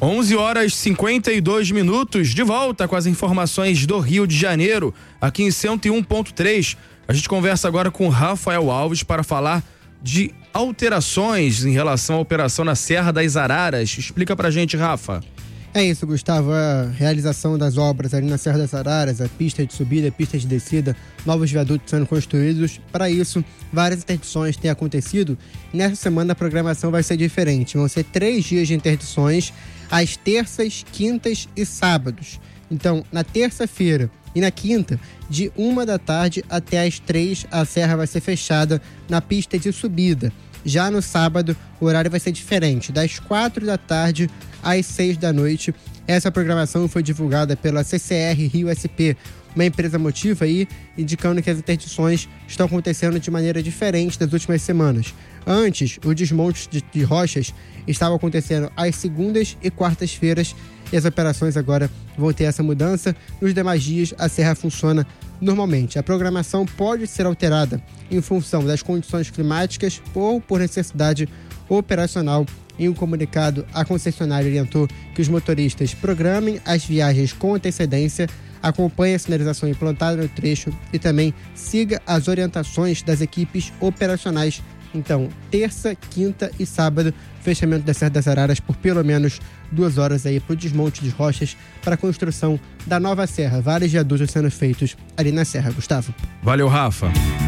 11h52, de volta com as informações do Rio de Janeiro, aqui em 101.3. A gente conversa agora com Rafael Alves para falar de alterações em relação à operação na Serra das Araras. Explica pra gente, Rafa. É isso, Gustavo, a realização das obras ali na Serra das Araras, a pista de subida, a pista de descida, novos viadutos sendo construídos. Para isso, várias interdições têm acontecido. Nessa semana a programação vai ser diferente. Vão ser 3 dias de interdições, às terças, quintas e sábados. Então, na terça-feira e na quinta, de 1 da tarde até as 3, a serra vai ser fechada na pista de subida. Já no sábado, o horário vai ser diferente, das 4 da tarde às 6 da noite. Essa programação foi divulgada pela CCR Rio SP, uma empresa motiva aí, indicando que as interdições estão acontecendo de maneira diferente das últimas semanas. Antes, o desmonte de rochas estava acontecendo às segundas e quartas-feiras, e as operações agora vão ter essa mudança. Nos demais dias, a serra funciona normalmente. A programação pode ser alterada em função das condições climáticas ou por necessidade operacional. Em um comunicado, a concessionária orientou que os motoristas programem as viagens com antecedência, acompanhe a sinalização implantada no trecho e também siga as orientações das equipes operacionais. Então, terça, quinta e sábado, fechamento da Serra das Araras por pelo menos 2 horas aí para o desmonte de rochas para a construção da nova serra. Vários viadutos sendo feitos ali na serra, Gustavo. Valeu, Rafa.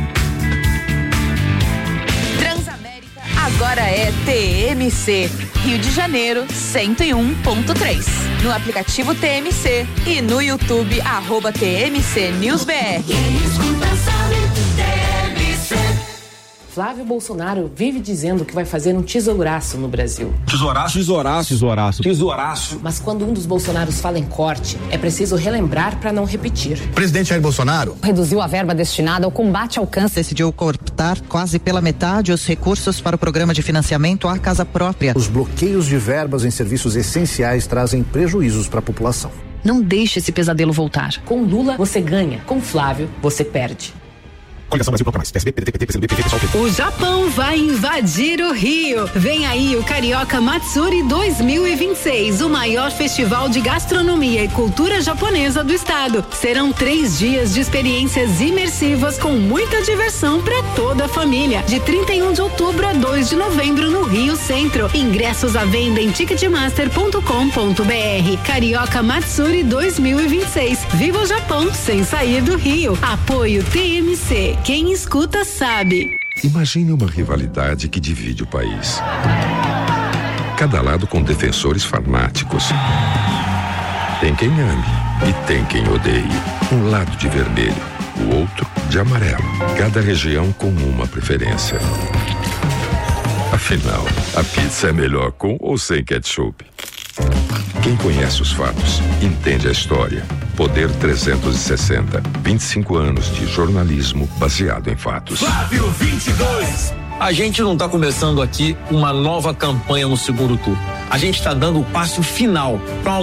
Transamérica agora é TMC. Rio de Janeiro, 101.3. No aplicativo TMC e no YouTube, @TMC NewsBR. Flávio Bolsonaro vive dizendo que vai fazer um tesouraço no Brasil. Tesouraço? Tesouraço. Tesouraço. Tesouraço. Mas quando um dos Bolsonaros fala em corte, é preciso relembrar para não repetir. O presidente Jair Bolsonaro reduziu a verba destinada ao combate ao câncer. Decidiu cortar quase pela metade os recursos para o programa de financiamento à casa própria. Os bloqueios de verbas em serviços essenciais trazem prejuízos para a população. Não deixe esse pesadelo voltar. Com Lula, você ganha. Com Flávio, você perde. O Japão vai invadir o Rio. Vem aí o Carioca Matsuri 2026, o maior festival de gastronomia e cultura japonesa do estado. Serão 3 dias de experiências imersivas com muita diversão para toda a família. De 31 de outubro a 2 de novembro no Rio Centro. Ingressos à venda em ticketmaster.com.br. Carioca Matsuri 2026. Viva o Japão sem sair do Rio. Apoio TMC. Quem escuta sabe. Imagine uma rivalidade que divide o país. Cada lado com defensores fanáticos. Tem quem ame e tem quem odeie. Um lado de vermelho, o outro de amarelo. Cada região com uma preferência. Afinal, a pizza é melhor com ou sem ketchup? Quem conhece os fatos, entende a história. Poder 360, 25 anos de jornalismo baseado em fatos. Flávio 22. A gente não está começando aqui uma nova campanha no segundo turno. A gente está dando o passo final para